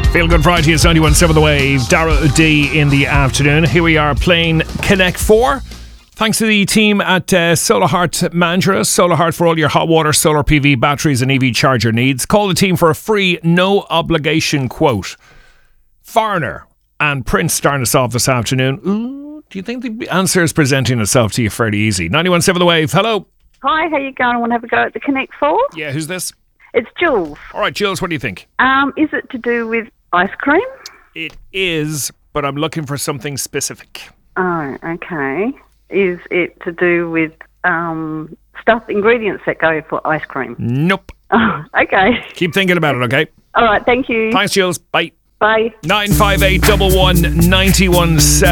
Feel Good Friday is 91.7 The Wave. Dara D in the afternoon. Here we are playing Connect 4. Thanks to the team at Solar Heart Mandurah. Solar Heart for all your hot water, solar PV, batteries and EV charger needs. Call the team for a free, no obligation quote. Foreigner and Prince starting us off this afternoon. Ooh, do you think the answer is presenting itself to you fairly easy? 91.7 The Wave. Hello. Hi, how you going? I want to have a go at the Connect 4? Yeah, who's this? It's Jules. All right, Jules, what do you think? Is it to do with ice cream? It is, but I'm looking for something specific. Oh, okay. Is it to do with stuff, ingredients that go for ice cream? Nope. Oh, okay. Keep thinking about it, okay? All right, thank you. Thanks, Jules. Bye. Bye. 958 11 91 7.